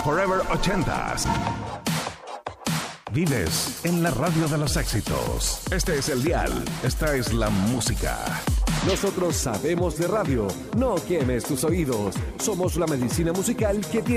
Forever 80s. Vives en la radio de los éxitos. Este es el dial. Esta es la música. Nosotros sabemos de radio. No quemes tus oídos. Somos la medicina musical que tiene